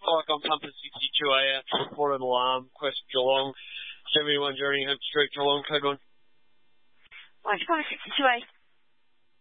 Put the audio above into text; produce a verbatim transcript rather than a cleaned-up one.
Like I'm pumping sixty-two A out to report an alarm, Quest Geelong, seventy-one Journey Hemp Street, Geelong, code one. Well, it's probably sixty-two A.